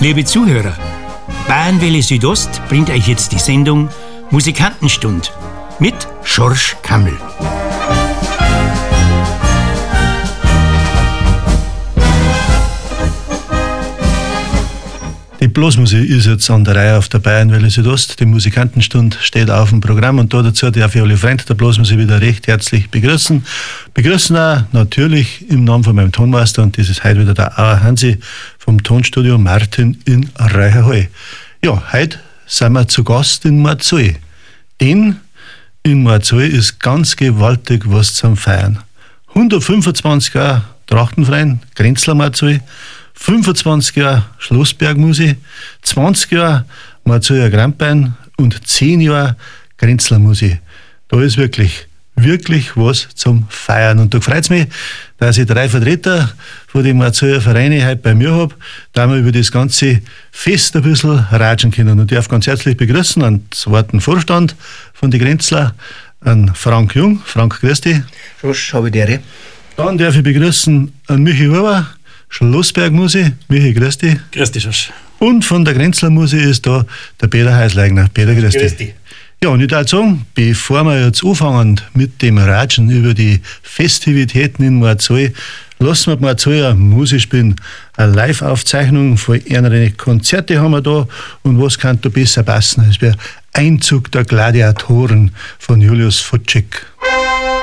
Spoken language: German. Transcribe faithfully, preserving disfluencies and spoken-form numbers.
Liebe Zuhörer, Bayernwelle Südost bringt euch jetzt die Sendung Musikantenstund mit Schorsch Kammel. Die Blasmusik ist jetzt an der Reihe auf der Bayernwelle Südost. Die Musikantenstund steht auf dem Programm und da dazu darf ich alle Freunde der Blasmusik wieder recht herzlich begrüßen. Begrüßen auch natürlich im Namen von meinem Tonmeister, und das ist heute wieder der Auer Hansi vom Tonstudio Martin in Reicherhall. Ja, heute sind wir zu Gast in Marzahn. Denn in Marzahn ist ganz gewaltig was zum Feiern. hundertfünfundzwanzig Jahre Trachtenverein, Grenzler Marzahn, fünfundzwanzig Jahre Schlossbergmusik, zwanzig Jahre Marzahner Grandbein und zehn Jahre Grenzler Musik. Da ist wirklich, wirklich was zum Feiern. Und da freut es mich, dass ich drei Vertreter von den Marzahner Vereinen heute bei mir habe, da wir über das ganze Fest ein bisschen ratschen können. Und ich darf ganz herzlich begrüßen an den zweiten Vorstand von den Grenzler, an Frank Jung. Frank, grüß dich. Schorsch, habe ich die Ehre. Dann darf ich begrüßen an Michi Huber, Schlossbergmusik. Michi, grüß dich. Grüß dich, Schorsch. Und von der Grenzler Musik ist da der Peter Heisleigner. Peter, grüß dich. Grüß dich. Ja, und ich würde sagen, bevor wir jetzt anfangen mit dem Ratschen über die Festivitäten in Marzahn, lassen wir Marzahn eine Musik spielen. Eine Live-Aufzeichnung von einer Konzerte haben wir da. Und was kann da besser passen als der Einzug der Gladiatoren von Julius Futschig.